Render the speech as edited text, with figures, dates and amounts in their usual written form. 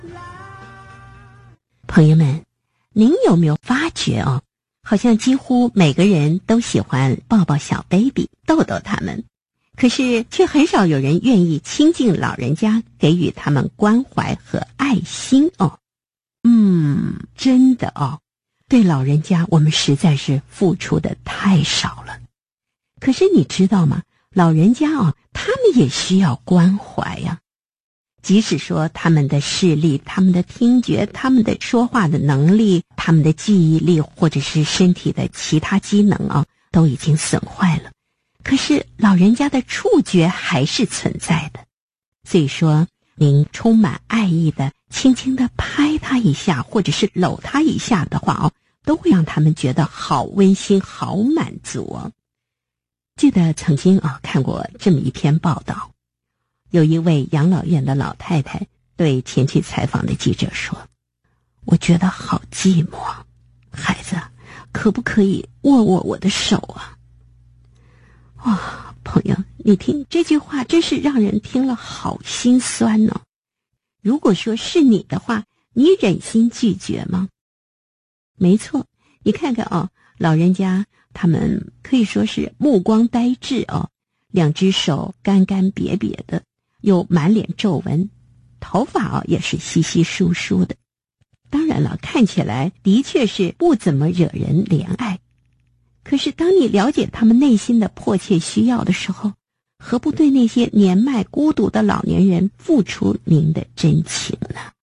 朋友们，您有没有发觉哦，好像几乎每个人都喜欢抱抱小 baby， 逗逗他们，可是却很少有人愿意亲近老人家，给予他们关怀和爱心哦。真的哦，对老人家我们实在是付出的太少了。可是你知道吗？老人家哦，他们也需要关怀呀。即使说他们的视力、他们的听觉、他们的说话的能力、他们的记忆力或者是身体的其他机能啊，都已经损坏了，可是老人家的触觉还是存在的。所以说您充满爱意的轻轻的拍他一下，或者是搂他一下的话哦，都会让他们觉得好温馨、好满足哦。记得曾经看过这么一篇报道，有一位养老院的老太太对前去采访的记者说，我觉得好寂寞，孩子可不可以握握我的手啊？哇，朋友，你听这句话真是让人听了好心酸哦。如果说是你的话，你忍心拒绝吗？没错，你看看哦，老人家他们可以说是目光呆滞哦，两只手干干瘪瘪的，又满脸皱纹，头发也是稀稀疏疏的。当然了，看起来的确是不怎么惹人怜爱。可是当你了解他们内心的迫切需要的时候，何不对那些年迈孤独的老年人付出您的真情呢？